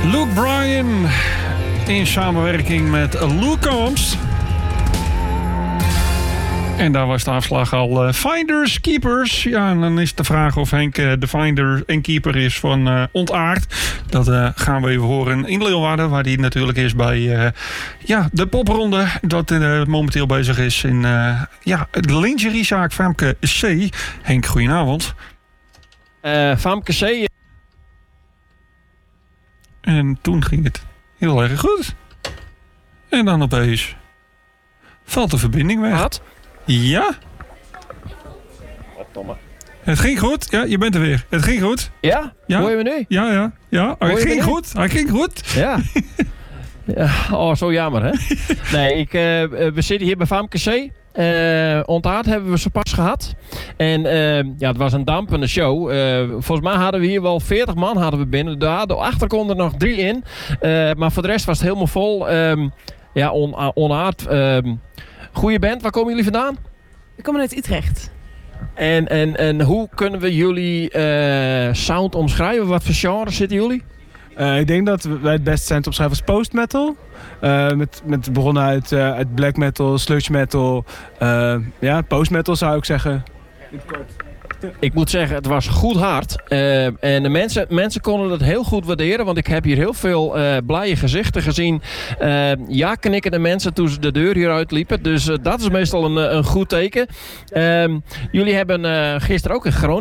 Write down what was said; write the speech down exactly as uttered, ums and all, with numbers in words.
Luke Bryan in samenwerking met Luke Combs. En daar was de afslag al uh, Finders Keepers. Ja, en dan is de vraag of Henk uh, de finder en keeper is van uh, Ontaard. Dat uh, gaan we even horen in Leeuwarden, waar die natuurlijk is bij uh, ja, de popronde. Dat uh, momenteel bezig is in uh, ja, de lingeriezaak Famke C. Henk, goedenavond. Uh, Famke C. En toen ging het heel erg goed. En dan opeens valt de verbinding weg. Wat? Ja? Wat domme. Het ging goed. Ja, je bent er weer. Het ging goed. Ja? Ja? Hoor je me nu? Ja, ja. ja. Hij ging nu? goed. Hij ging goed. Ja. ja. Oh, zo jammer, hè? Nee, ik, uh, we zitten hier bij Famke C. Uh, Ontaard hebben we zo pas gehad. En uh, ja, het was een dampende show. Uh, volgens mij hadden we hier wel veertig man hadden we binnen. Daarachter konden er nog drie in. Uh, maar voor de rest was het helemaal vol. Um, ja, on, Ontaard. Um, goeie band. Waar komen jullie vandaan? We komen uit Utrecht. En, en, en hoe kunnen we jullie uh, sound omschrijven? Wat voor genre zitten jullie? Uh, ik denk dat wij het beste zijn te omschrijven als post-metal. Uh, met, met begonnen uit, uh, uit black metal, sludge metal. Uh, ja, post-metal zou ik zeggen. Ik moet zeggen, het was goed hard. Uh, en de mensen, mensen konden het heel goed waarderen. Want ik heb hier heel veel uh, blije gezichten gezien. Uh, ja, knikkende mensen toen ze de deur hieruit liepen. Dus uh, dat is meestal een, een goed teken. Uh, jullie hebben uh, gisteren ook in Groningen